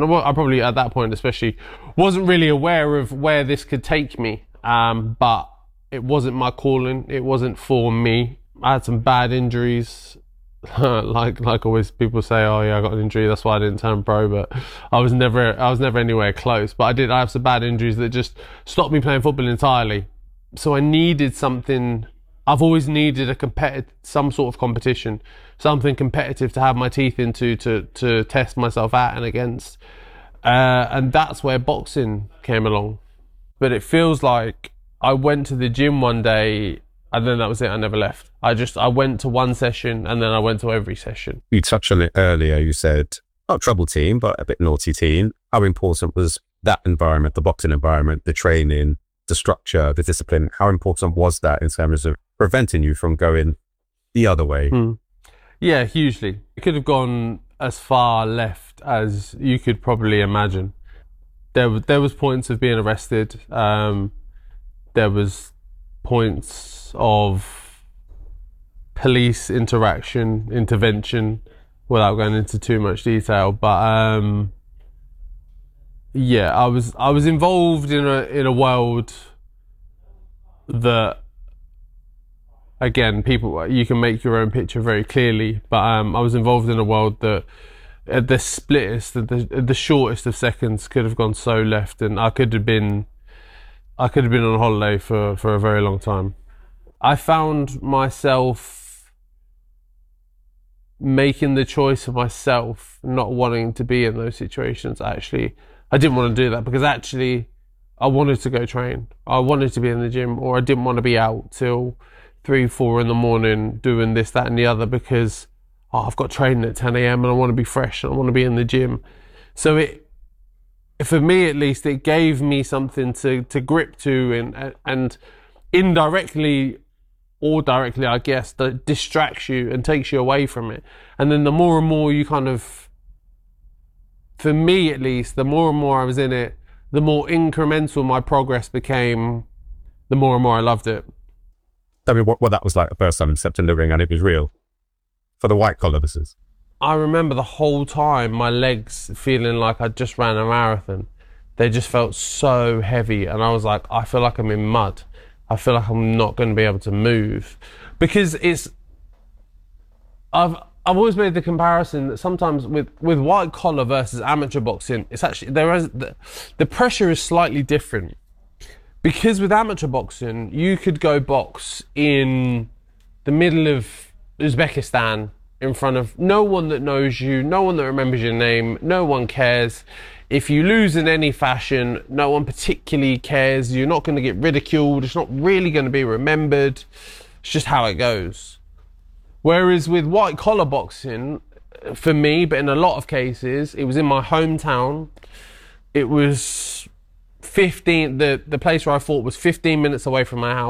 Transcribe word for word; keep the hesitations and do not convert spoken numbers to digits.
and I probably at that point especially wasn't really aware of where this could take me, um, but it wasn't my calling, it wasn't for me. I had some bad injuries, like like always people say, oh yeah, I got an injury, that's why I didn't turn pro, but I was never I was never anywhere close. But I did I have some bad injuries that just stopped me playing football entirely. So I needed something. I've always needed a competitive, some sort of competition, something competitive to have my teeth into, to to test myself at and against, uh, and that's where boxing came along. But it feels like I went to the gym one day and then that was it. I never left. I just I went to one session and then I went to every session. You touched on it earlier. You said not trouble teen, but a bit naughty teen. How important was that environment, the boxing environment, the training, the structure, the discipline? How important was that in terms of preventing you from going the other way? Hmm. Yeah, hugely. It could have gone as far left as you could probably imagine. There, there was points of being arrested. Um, there was points of police interaction, intervention, without going into too much detail. But um, yeah, I was I was involved in a in a world that, again, people, you can make your own picture very clearly, but um, I was involved in a world that at the splittest, at the, at the shortest of seconds could have gone so left, and I could have been, I could have been on holiday for, for a very long time. I found myself making the choice of myself, not wanting to be in those situations. Actually, I didn't want to do that because actually I wanted to go train. I wanted to be in the gym, or I didn't want to be out till three, four in the morning doing this, that and the other because oh, I've got training at ten A M and I want to be fresh and I want to be in the gym. So it, for me at least, it gave me something to, to grip to, and, and indirectly or directly, I guess, that distracts you and takes you away from it. And then the more and more you kind of, for me at least, the more and more I was in it, the more incremental my progress became, the more and more I loved it. Tell me what, what that was like the first time you stepped in the ring and it was real. For the white collar, this is. I remember the whole time my legs feeling like I just ran a marathon. They just felt so heavy, and I was like, I feel like I'm in mud. I feel like I'm not going to be able to move. Because it's, I've I've always made the comparison that sometimes with, with white collar versus amateur boxing, it's actually, there is, the, the pressure is slightly different. Because with amateur boxing, you could go box in the middle of Uzbekistan in front of no one that knows you, no one that remembers your name, no one cares. If you lose in any fashion, no one particularly cares. You're not going to get ridiculed. It's not really going to be remembered. It's just how it goes. Whereas with white collar boxing, for me, but in a lot of cases, it was in my hometown. It was fifteen, the, the place where I fought was fifteen minutes away from my house.